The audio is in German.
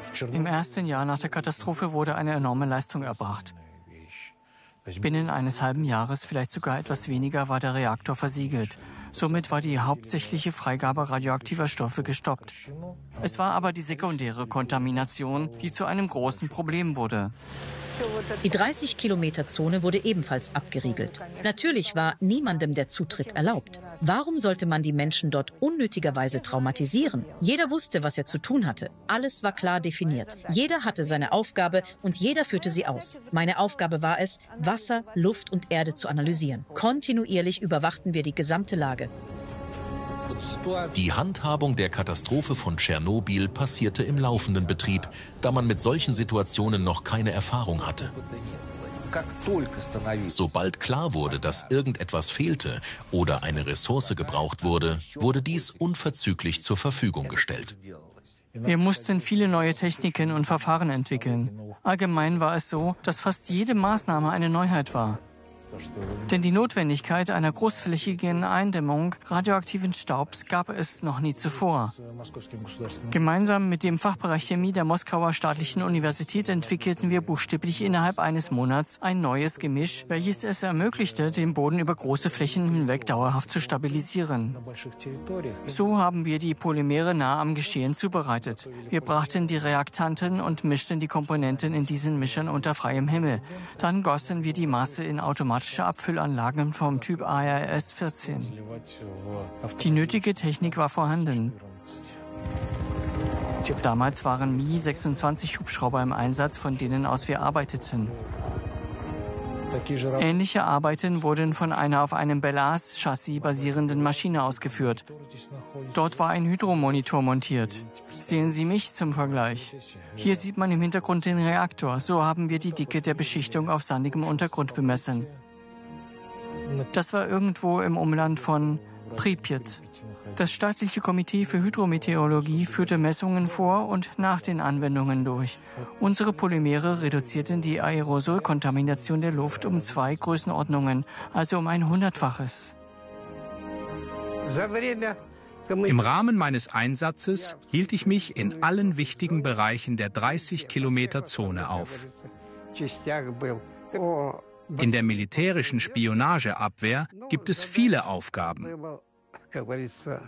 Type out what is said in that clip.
Im ersten Jahr nach der Katastrophe wurde eine enorme Leistung erbracht. Binnen eines halben Jahres, vielleicht sogar etwas weniger, war der Reaktor versiegelt. Somit war die hauptsächliche Freigabe radioaktiver Stoffe gestoppt. Es war aber die sekundäre Kontamination, die zu einem großen Problem wurde. Die 30-Kilometer-Zone wurde ebenfalls abgeriegelt. Natürlich war niemandem der Zutritt erlaubt. Warum sollte man die Menschen dort unnötigerweise traumatisieren? Jeder wusste, was er zu tun hatte. Alles war klar definiert. Jeder hatte seine Aufgabe und jeder führte sie aus. Meine Aufgabe war es, Wasser, Luft und Erde zu analysieren. Kontinuierlich überwachten wir die gesamte Lage. Die Handhabung der Katastrophe von Tschernobyl passierte im laufenden Betrieb, da man mit solchen Situationen noch keine Erfahrung hatte. Sobald klar wurde, dass irgendetwas fehlte oder eine Ressource gebraucht wurde, wurde dies unverzüglich zur Verfügung gestellt. Wir mussten viele neue Techniken und Verfahren entwickeln. Allgemein war es so, dass fast jede Maßnahme eine Neuheit war. Denn die Notwendigkeit einer großflächigen Eindämmung radioaktiven Staubs gab es noch nie zuvor. Gemeinsam mit dem Fachbereich Chemie der Moskauer Staatlichen Universität entwickelten wir buchstäblich innerhalb eines Monats ein neues Gemisch, welches es ermöglichte, den Boden über große Flächen hinweg dauerhaft zu stabilisieren. So haben wir die Polymere nah am Geschehen zubereitet. Wir brachten die Reaktanten und mischten die Komponenten in diesen Mischern unter freiem Himmel. Dann gossen wir die Masse in automatische Abfüllanlagen vom Typ ARS-14. Die nötige Technik war vorhanden. Damals waren Mi-26 Hubschrauber im Einsatz, von denen aus wir arbeiteten. Ähnliche Arbeiten wurden von einer auf einem Belas-Chassis basierenden Maschine ausgeführt. Dort war ein Hydromonitor montiert. Sehen Sie mich zum Vergleich. Hier sieht man im Hintergrund den Reaktor. So haben wir die Dicke der Beschichtung auf sandigem Untergrund bemessen. Das war irgendwo im Umland von Pripyat. Das staatliche Komitee für Hydrometeorologie führte Messungen vor und nach den Anwendungen durch. Unsere Polymere reduzierten die Aerosolkontamination der Luft um 2 Größenordnungen, also um ein 100-faches. Im Rahmen meines Einsatzes hielt ich mich in allen wichtigen Bereichen der 30-Kilometer-Zone auf. In der militärischen Spionageabwehr gibt es viele Aufgaben.